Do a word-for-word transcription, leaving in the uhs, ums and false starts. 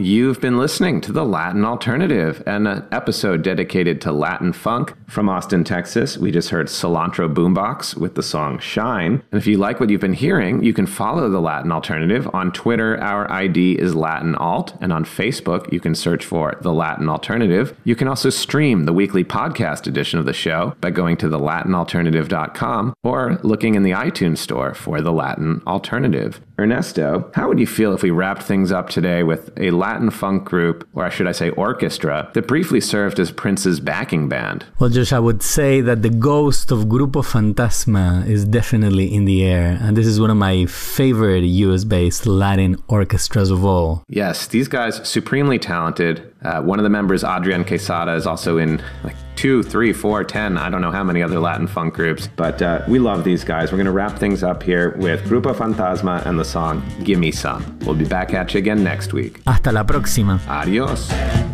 You've been listening to The Latin Alternative, an episode dedicated to Latin funk. From Austin, Texas, we just heard Cilantro Boombox with the song Shine. And if you like what you've been hearing, you can follow The Latin Alternative. On Twitter, our I D is Latin Alt, and on Facebook, you can search for The Latin Alternative. You can also stream the weekly podcast edition of the show by going to the latin alternative dot com or looking in the iTunes store for The Latin Alternative. Ernesto, how would you feel if we wrapped things up today with a Latin funk group, or should I say orchestra, that briefly served as Prince's backing band? Well, Josh, I would say that the ghost of Grupo Fantasma is definitely in the air, and this is one of my favorite U S-based Latin orchestras of all. Yes, these guys, supremely talented. Uh, one of the members, Adrian Quesada, is also in like two, three, four, ten, I don't know how many other Latin funk groups, but uh, we love these guys. We're going to wrap things up here with Grupo Fantasma and the song Gimme Some. We'll be back at you again next week. Hasta la próxima. Adios.